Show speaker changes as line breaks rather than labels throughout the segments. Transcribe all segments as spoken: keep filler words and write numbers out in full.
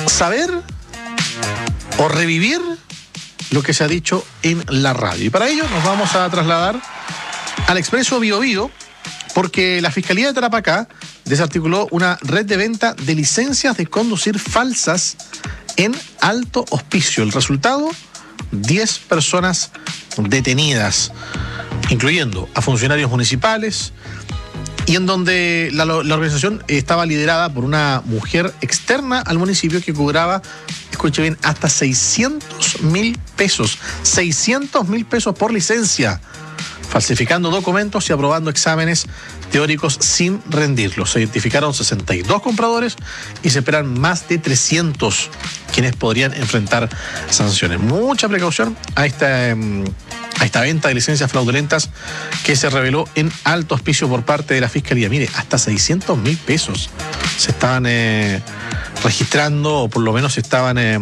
saber o revivir lo que se ha dicho en la radio. Y para ello nos vamos a trasladar al Expreso Biobío, porque la Fiscalía de Tarapacá desarticuló una red de venta de licencias de conducir falsas en Alto Hospicio. El resultado, diez personas detenidas, incluyendo a funcionarios municipales, y en donde la, la organización estaba liderada por una mujer externa al municipio que cobraba, escuche bien, hasta seiscientos mil pesos. seiscientos mil pesos por licencia, falsificando documentos y aprobando exámenes teóricos sin rendirlos. Se identificaron sesenta y dos compradores y se esperan más de trescientos quienes podrían enfrentar sanciones. Mucha precaución a esta, a esta venta de licencias fraudulentas que se reveló en Alto Hospicio por parte de la Fiscalía. Mire, hasta seiscientos mil pesos se estaban eh, registrando, o por lo menos se estaban... Eh,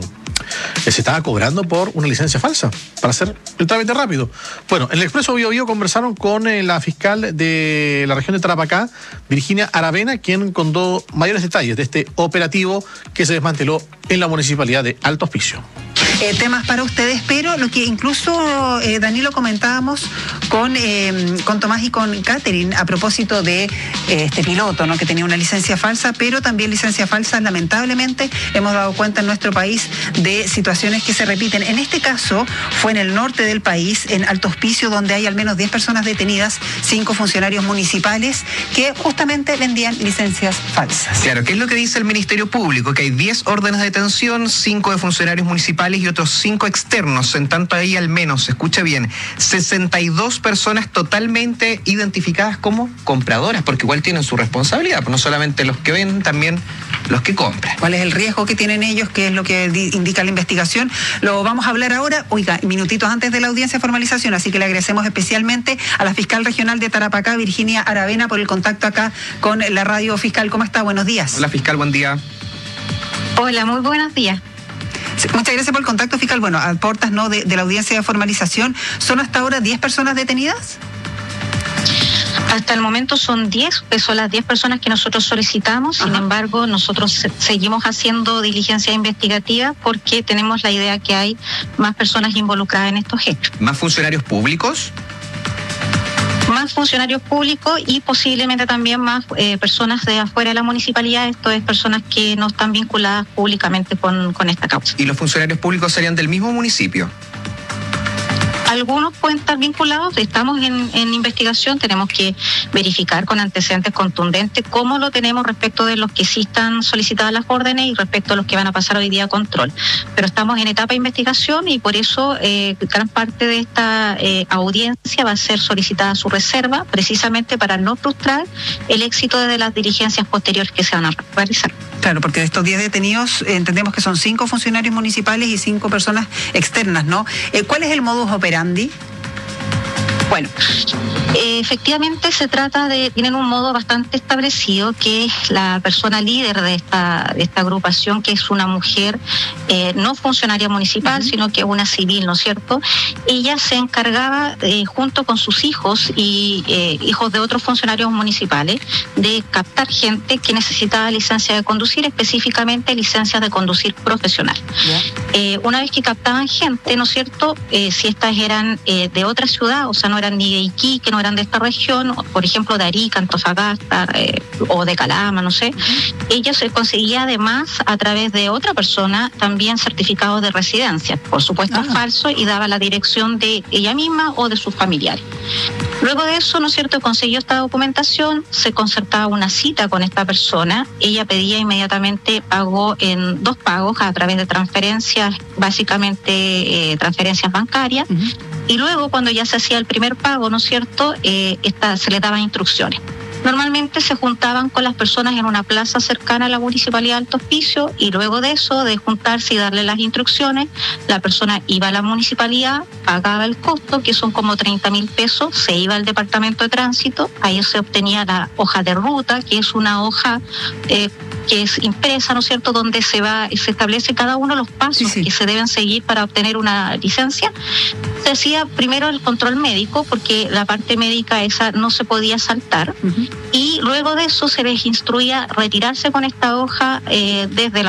se estaba cobrando por una licencia falsa para hacer el trámite rápido. Bueno, en el Expreso Biobío conversaron con eh, la fiscal de la región de Tarapacá, Virginia Aravena, quien contó mayores detalles de este operativo que se desmanteló en la municipalidad de Alto Hospicio.
Eh, temas para ustedes, pero lo que incluso, eh, Danilo, comentábamos con, eh, con Tomás y con Catherine a propósito de eh, este piloto, ¿no?, que tenía una licencia falsa, pero también licencia falsa, lamentablemente, hemos dado cuenta en nuestro país de situaciones que se repiten. En este caso, fue en el norte del país, en Alto Hospicio, donde hay al menos diez personas detenidas, cinco funcionarios municipales que justamente vendían licencias falsas.
Claro, ¿qué es lo que dice el Ministerio Público? Que hay diez órdenes de detención, cinco de funcionarios municipales y otros cinco externos. En tanto, ahí al menos, escucha bien, sesenta y dos personas totalmente identificadas como compradoras, porque igual tienen su responsabilidad, no solamente los que venden, también los que compran.
¿Cuál es el riesgo que tienen ellos? ¿Qué es lo que di- indica la investigación? Lo vamos a hablar ahora, oiga, minutitos antes de la audiencia de formalización, así que le agradecemos especialmente a la fiscal regional de Tarapacá, Virginia Aravena, por el contacto acá con la radio fiscal. ¿Cómo está? Buenos días.
Hola, fiscal, buen día.
Hola, muy buenos días.
Muchas gracias por el contacto, fiscal. Bueno, a portas, ¿no?, de, de la audiencia de formalización, ¿son hasta ahora diez personas detenidas?
Hasta el momento son diez, son las diez personas que nosotros solicitamos. Sin
Ajá.
embargo, nosotros se- seguimos haciendo diligencia investigativa porque tenemos la idea que hay más personas involucradas en estos hechos.
¿Más funcionarios públicos?
Más funcionarios públicos y posiblemente también más eh, personas de afuera de la municipalidad, esto es personas que no están vinculadas públicamente con, con esta causa.
¿Y los funcionarios públicos serían del mismo municipio?
Algunos pueden estar vinculados, estamos en, en investigación, tenemos que verificar con antecedentes contundentes cómo lo tenemos respecto de los que sí están solicitadas las órdenes y respecto a los que van a pasar hoy día a control. Pero estamos en etapa de investigación y por eso eh, gran parte de esta eh, audiencia va a ser solicitada su reserva, precisamente para no frustrar el éxito de las diligencias posteriores que se van a realizar.
Claro, porque de estos diez detenidos eh, entendemos que son cinco funcionarios municipales y cinco personas externas, ¿no? Eh, ¿Cuál es el modus operandi?
Bueno, eh, efectivamente se trata de, tienen un modo bastante establecido, que es la persona líder de esta, de esta agrupación, que es una mujer eh, no funcionaria municipal, uh-huh. sino que una civil, ¿no es cierto? Ella se encargaba, eh, junto con sus hijos y eh, hijos de otros funcionarios municipales, de captar gente que necesitaba licencia de conducir, específicamente licencias de conducir profesional.
Yeah.
Eh, una vez que captaban gente, ¿no es cierto? Eh, si estas eran eh, de otra ciudad, o sea, no eran ni de Iquique, no eran de esta región, por ejemplo de Arica, Antofagasta eh, o de Calama, no sé, uh-huh. ella se conseguía además a través de otra persona también certificados de residencia, por supuesto uh-huh. falso, y daba la dirección de ella misma o de sus familiares. Luego de eso, ¿no es cierto?, consiguió esta documentación, se concertaba una cita con esta persona, ella pedía inmediatamente pago en dos pagos a través de transferencias, básicamente eh, transferencias bancarias, uh-huh. y luego cuando ya se hacía el primer pago, ¿no es cierto?, eh, esta, se le daban instrucciones. Normalmente se juntaban con las personas en una plaza cercana a la Municipalidad de Alto Hospicio y luego de eso, de juntarse y darle las instrucciones, la persona iba a la municipalidad, pagaba el costo, que son como treinta mil pesos, se iba al departamento de tránsito, ahí se obtenía la hoja de ruta, que es una hoja eh, que es impresa, ¿no es cierto?, donde se va, se establece cada uno de los pasos sí, sí. que se deben seguir para obtener una licencia. Se hacía primero el control médico, porque la parte médica esa no se podía saltar, uh-huh. y luego de eso se les instruía retirarse con esta hoja eh, desde la